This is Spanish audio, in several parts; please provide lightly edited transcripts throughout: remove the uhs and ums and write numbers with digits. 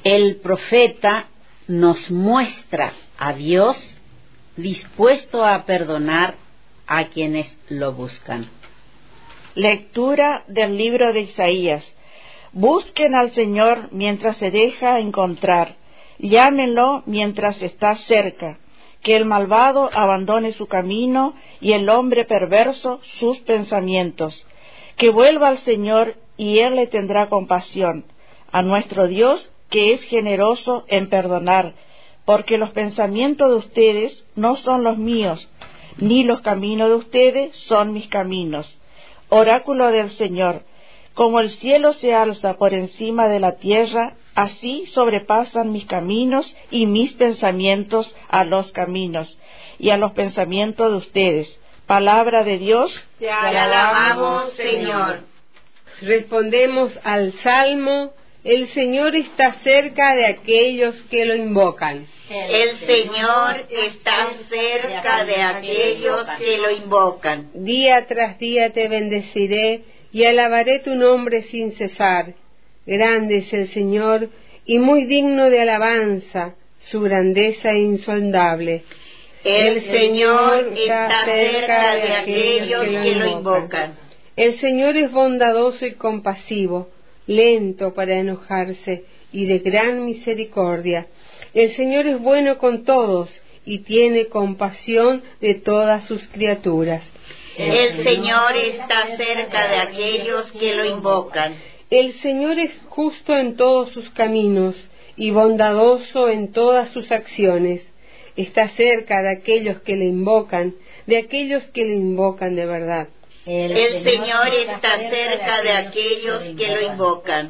El profeta nos muestra a Dios dispuesto a perdonar a quienes lo buscan. Lectura del libro de Isaías. Busquen al Señor mientras se deja encontrar, llámenlo mientras está cerca, que el malvado abandone su camino y el hombre perverso sus pensamientos, que vuelva al Señor y Él le tendrá compasión, a nuestro Dios que es generoso en perdonar, porque los pensamientos de ustedes no son los míos, ni los caminos de ustedes son mis caminos. Oráculo del Señor, como el cielo se alza por encima de la tierra, así sobrepasan mis caminos y mis pensamientos a los caminos y a los pensamientos de ustedes. Palabra de Dios. Te alabamos, Señor. Respondemos al Salmo: el Señor está cerca de aquellos que lo invocan. El Señor está cerca de aquellos que lo invocan. Día tras día te bendeciré y alabaré tu nombre sin cesar. Grande es el Señor y muy digno de alabanza, su grandeza insondable. El Señor está cerca de aquellos que lo invocan. El Señor es bondadoso y compasivo, lento para enojarse y de gran misericordia. El Señor es bueno con todos y tiene compasión de todas sus criaturas. El Señor está cerca de aquellos que lo invocan. El Señor es justo en todos sus caminos y bondadoso en todas sus acciones. Está cerca de aquellos que le invocan, de aquellos que le invocan de verdad. El Señor está cerca de aquellos que lo invocan.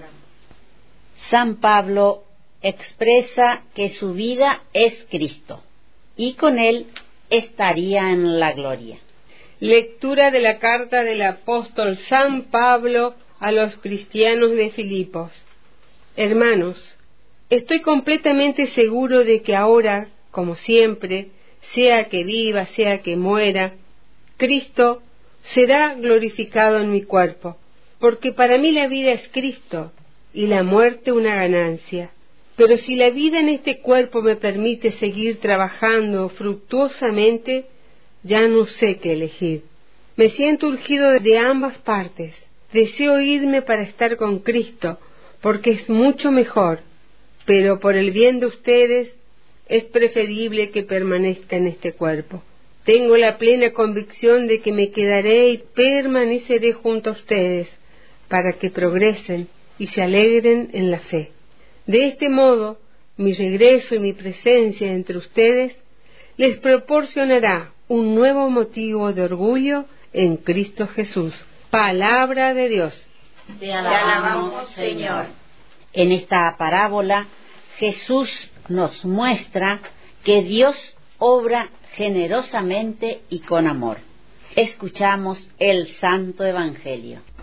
San Pablo expresa que su vida es Cristo y con Él estaría en la gloria. Lectura de la carta del apóstol San Pablo a los cristianos de Filipos. Hermanos, estoy completamente seguro de que ahora, como siempre, sea que viva, sea que muera, Cristo será glorificado en mi cuerpo, porque para mí la vida es Cristo y la muerte una ganancia. Pero si la vida en este cuerpo me permite seguir trabajando fructuosamente, ya no sé qué elegir. Me siento urgido de ambas partes. Deseo irme para estar con Cristo, porque es mucho mejor, pero por el bien de ustedes es preferible que permanezca en este cuerpo. Tengo la plena convicción de que me quedaré y permaneceré junto a ustedes, para que progresen y se alegren en la fe. De este modo, mi regreso y mi presencia entre ustedes les proporcionará un nuevo motivo de orgullo en Cristo Jesús. Palabra de Dios. Te alabamos, Señor. En esta parábola, Jesús nos muestra que Dios obra generosamente y con amor. Escuchamos el Santo Evangelio.